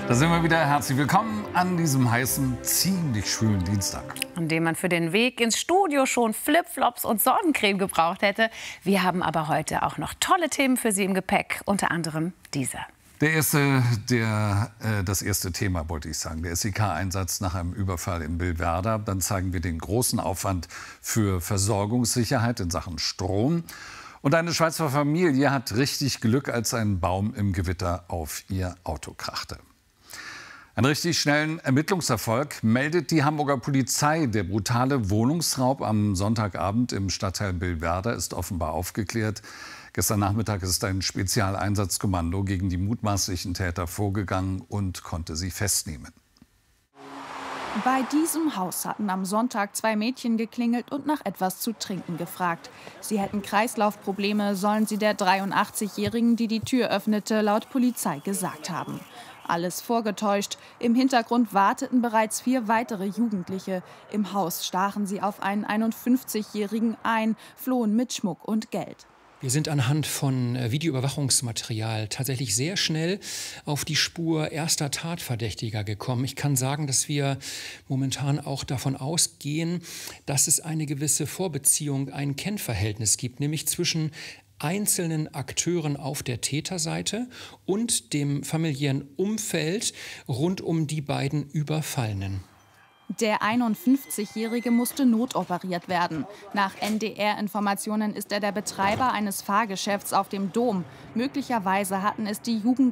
Da sind wir wieder. Herzlich willkommen an diesem heißen, ziemlich schwülen Dienstag. An dem man für den Weg ins Studio schon Flipflops und Sonnencreme gebraucht hätte. Wir haben aber heute auch noch tolle Themen für Sie im Gepäck, unter anderem diese. Das erste Thema wollte ich sagen, der SEK-Einsatz nach einem Überfall in Billwerder. Dann zeigen wir den großen Aufwand für Versorgungssicherheit in Sachen Strom. Und eine Schweizer Familie hat richtig Glück, als ein Baum im Gewitter auf ihr Auto krachte. Einen richtig schnellen Ermittlungserfolg meldet die Hamburger Polizei. Der brutale Wohnungsraub am Sonntagabend im Stadtteil Billwerder ist offenbar aufgeklärt. Gestern Nachmittag ist ein Spezialeinsatzkommando gegen die mutmaßlichen Täter vorgegangen und konnte sie festnehmen. Bei diesem Haus hatten am Sonntag 2 Mädchen geklingelt und nach etwas zu trinken gefragt. Sie hätten Kreislaufprobleme, sollen sie der 83-Jährigen, die die Tür öffnete, laut Polizei gesagt haben. Alles vorgetäuscht. Im Hintergrund warteten bereits 4 weitere Jugendliche. Im Haus stachen sie auf einen 51-Jährigen ein, flohen mit Schmuck und Geld. Wir sind anhand von Videoüberwachungsmaterial tatsächlich sehr schnell auf die Spur erster Tatverdächtiger gekommen. Ich kann sagen, dass wir momentan auch davon ausgehen, dass es eine gewisse Vorbeziehung, ein Kennverhältnis gibt, nämlich zwischen einzelnen Akteuren auf der Täterseite und dem familiären Umfeld rund um die beiden Überfallenen. Der 51-Jährige musste notoperiert werden. Nach NDR-Informationen ist er der Betreiber eines Fahrgeschäfts auf dem Dom. Möglicherweise hatten es die